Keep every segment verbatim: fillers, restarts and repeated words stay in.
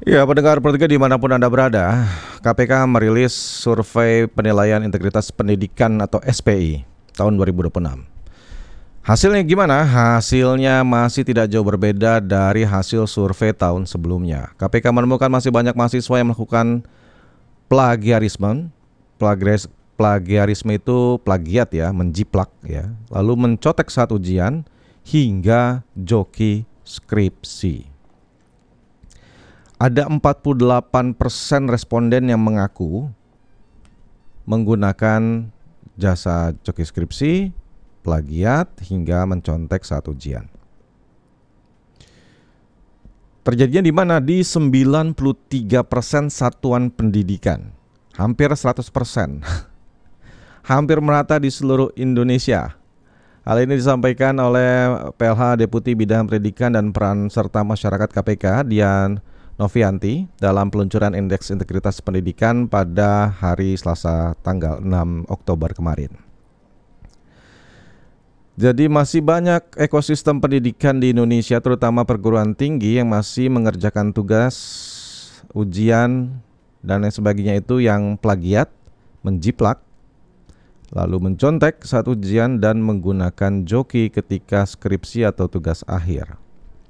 Ya, pendengar bertiga dimanapun Anda berada, K P K merilis survei penilaian integritas pendidikan atau S P I tahun dua ribu dua puluh enam. Hasilnya gimana? Hasilnya masih tidak jauh berbeda dari hasil survei tahun sebelumnya. K P K menemukan masih banyak mahasiswa yang melakukan plagiarisme. Plagiaris, plagiarisme itu plagiat ya, menjiplak ya, lalu mencotek saat ujian hingga joki skripsi. Ada empat puluh delapan persen responden yang mengaku menggunakan jasa joki skripsi, plagiat, hingga mencontek saat ujian. Terjadinya di mana? Di sembilan puluh tiga persen satuan pendidikan. Hampir seratus persen. Hampir merata di seluruh Indonesia. Hal ini disampaikan oleh P L H Deputi Bidang Pendidikan dan Peran Serta Masyarakat K P K, Dian Novianti, dalam peluncuran Indeks Integritas Pendidikan pada hari Selasa tanggal enam Oktober kemarin. Jadi masih banyak ekosistem pendidikan di Indonesia, terutama perguruan tinggi, yang masih mengerjakan tugas, ujian, dan lain sebagainya itu yang plagiat, menjiplak, lalu mencontek saat ujian, dan menggunakan joki ketika skripsi atau tugas akhir.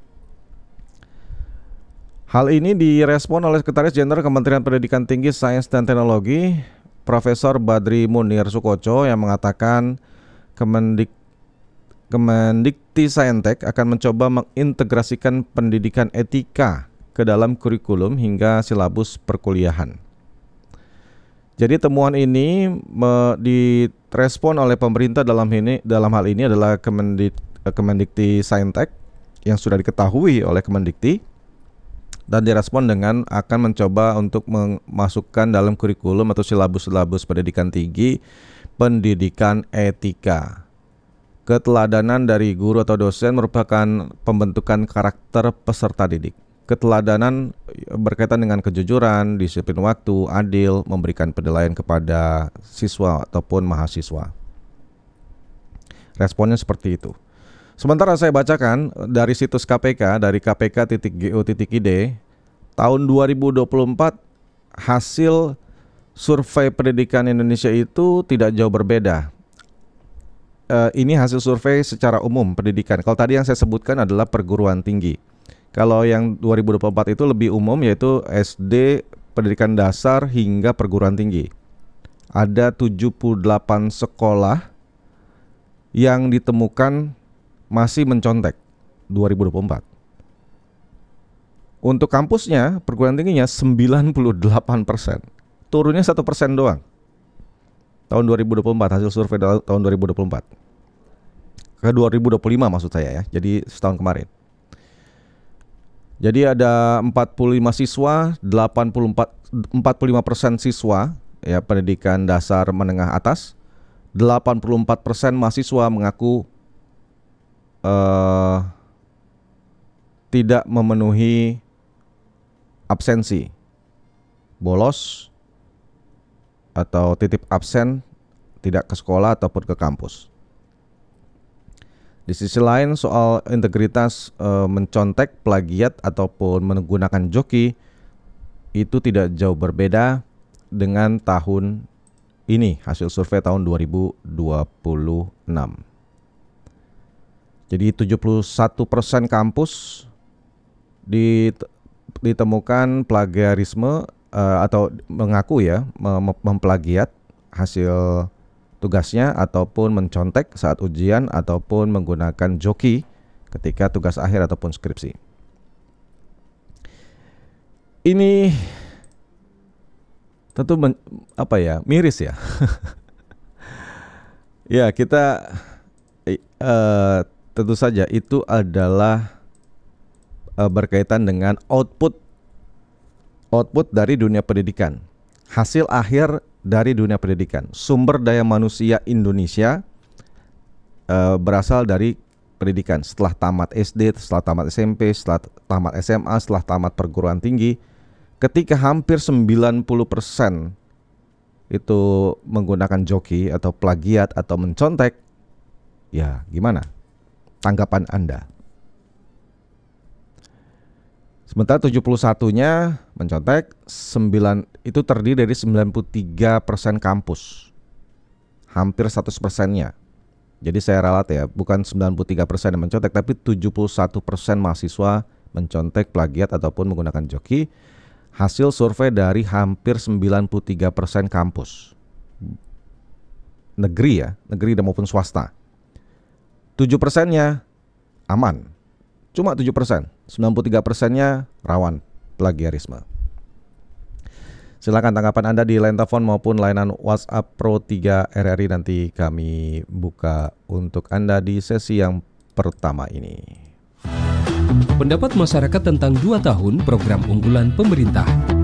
Hal ini direspon oleh Sekretaris Jenderal Kementerian Pendidikan Tinggi, Sains dan Teknologi, Profesor Badri Munir Sukoco, yang mengatakan Kemendik Kemendikti-Saintek akan mencoba mengintegrasikan pendidikan etika ke dalam kurikulum hingga silabus perkuliahan. Jadi temuan ini me, direspon oleh pemerintah dalam ini dalam hal ini adalah Kemendik, Kemendikti-Saintek yang sudah diketahui oleh Kemendikti, dan direspon dengan akan mencoba untuk memasukkan dalam kurikulum atau silabus-silabus pendidikan tinggi pendidikan etika. Keteladanan dari guru atau dosen merupakan pembentukan karakter peserta didik. Keteladanan berkaitan dengan kejujuran, disiplin waktu, adil, memberikan penilaian kepada siswa ataupun mahasiswa. Responnya seperti itu. Sementara saya bacakan dari situs K P K, dari k p k titik go titik i d, tahun dua ribu dua puluh empat hasil survei pendidikan Indonesia itu tidak jauh berbeda. Uh, ini hasil survei secara umum pendidikan. Kalau tadi yang saya sebutkan adalah perguruan tinggi. Kalau yang dua ribu dua puluh empat itu lebih umum, yaitu S D, pendidikan dasar hingga perguruan tinggi. Ada tujuh puluh delapan sekolah yang ditemukan masih mencontek dua ribu dua puluh empat. Untuk kampusnya, perguruan tingginya sembilan puluh delapan persen. Turunnya satu persen doang. Tahun dua ribu dua puluh empat, hasil survei tahun dua ribu dua puluh empat. Ke dua ribu dua puluh lima maksud saya ya. Jadi setahun kemarin. Jadi ada empat puluh lima siswa, delapan puluh empat empat puluh lima persen siswa ya pendidikan dasar menengah atas. delapan puluh empat persen mahasiswa mengaku Uh, tidak memenuhi absensi, bolos atau titip absen, tidak ke sekolah ataupun ke kampus. Di sisi lain, soal integritas uh, mencontek, plagiat ataupun menggunakan joki itu tidak jauh berbeda dengan tahun ini, hasil survei tahun dua ribu dua puluh enam. Jadi tujuh puluh satu persen kampus ditemukan plagiarisme uh, atau mengaku ya mem memplagiat hasil tugasnya ataupun mencontek saat ujian ataupun menggunakan joki ketika tugas akhir ataupun skripsi. Ini tentu men, apa ya, miris ya. Ya, kita uh, tentu saja itu adalah uh, berkaitan dengan output output dari dunia pendidikan, hasil akhir dari dunia pendidikan. Sumber daya manusia Indonesia uh, berasal dari pendidikan. Setelah tamat S D, setelah tamat S M P, setelah tamat S M A, setelah tamat perguruan tinggi, ketika hampir sembilan puluh persen itu menggunakan joki atau plagiat atau mencontek, ya gimana tanggapan Anda? Sementara tujuh puluh satunya mencontek, sembilan itu terdiri dari sembilan puluh tiga persen kampus. Hampir seratus persennya. Jadi saya ralat ya, bukan sembilan puluh tiga persen yang mencontek, tapi tujuh puluh satu persen mahasiswa mencontek, plagiat ataupun menggunakan joki. Hasil survei dari hampir sembilan puluh tiga persen kampus. Negeri ya, negeri dan maupun swasta. tujuh persennya aman. Cuma tujuh persen. sembilan puluh tiga persennya rawan plagiarisme. Silakan tanggapan Anda di line telepon maupun layanan WhatsApp Pro tiga R R I, nanti kami buka untuk Anda di sesi yang pertama ini. Pendapat masyarakat tentang dua tahun program unggulan pemerintah.